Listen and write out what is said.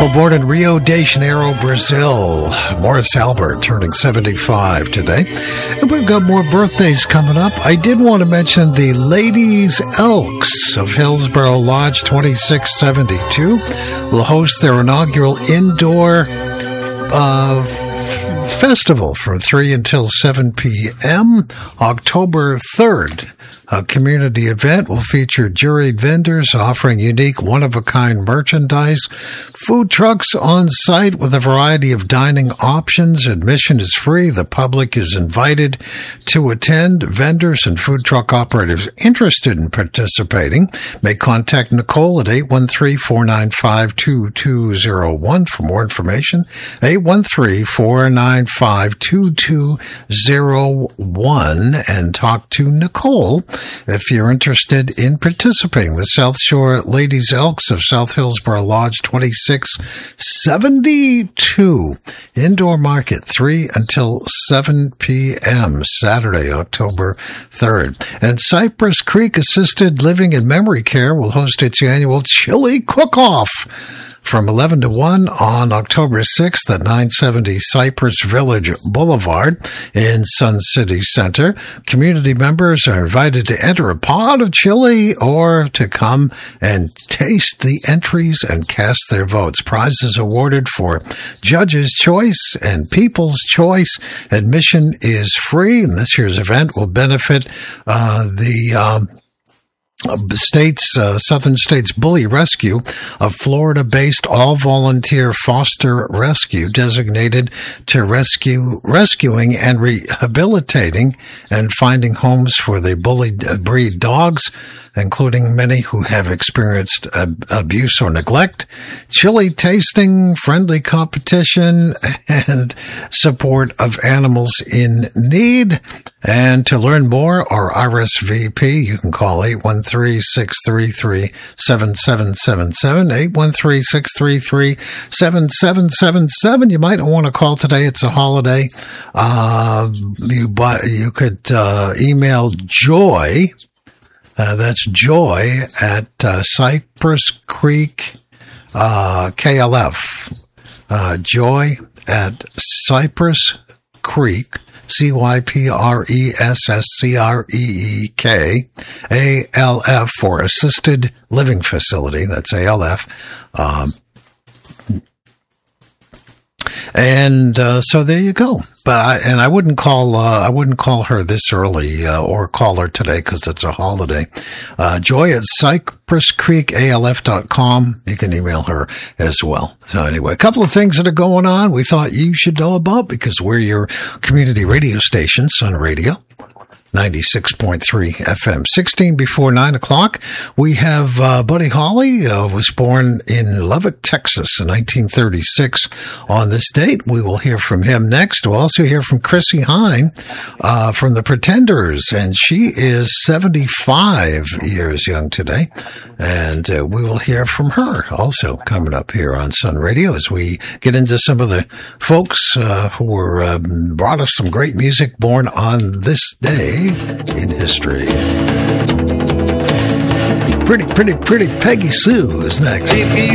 Well, born in Rio de Janeiro, Brazil, Morris Albert turning 75 today. And we've got more birthdays coming up. I did want to mention the Ladies Elks of Hillsborough Lodge 2672 will host their inaugural indoor festival from 3 until 7 p.m. October 3rd. A community event will feature juried vendors offering unique one-of-a-kind merchandise, food trucks on site with a variety of dining options. Admission is free. The public is invited to attend. Vendors and food truck operators interested in participating may contact Nicole at 813-495-2201 for more information. 813-495-2201 and talk to Nicole if you're interested in participating. The South Shore Ladies Elks of South Hillsborough Lodge 2672. Indoor market 3 until 7 p.m. Saturday, October 3rd. And Cypress Creek Assisted Living and Memory Care will host its annual Chili Cook-Off from 11 to 1 on October 6th at 970 Cypress Village Boulevard in Sun City Center. Community members are invited to enter a pot of chili or to come and taste the entries and cast their votes. Prizes awarded for Judge's Choice and People's Choice. Admission is free, and this year's event will benefit the Southern States Bully Rescue, a Florida-based all-volunteer foster rescue designated to rescuing and rehabilitating and finding homes for the bully breed dogs, including many who have experienced abuse or neglect. Chili tasting, friendly competition, and support of animals in need. And to learn more or RSVP, you can call 813-633-7777, 813-633-7777. You might want to call today. It's a holiday. You could email Joy. That's Joy at Cypress Creek KLF. Joy at Cypress Creek, CYPRESSCREEK, ALF for Assisted Living Facility. That's ALF. So there you go. But I wouldn't call her this early, or call her today because it's a holiday. Joy at CypressCreekALF.com. You can email her as well. So anyway, a couple of things that are going on we thought you should know about because we're your community radio station, Sun Radio. 96.3 FM, 16 before 9 o'clock. We have Buddy Holly, was born in Lubbock, Texas in 1936. On this date, we will hear from him next. We'll also hear from Chrissie Hynde from the Pretenders, and she is 75 years young today. And we will hear from her also coming up here on Sun Radio as we get into some of the folks who were brought us some great music born on this day in history. Pretty Peggy Sue is next. If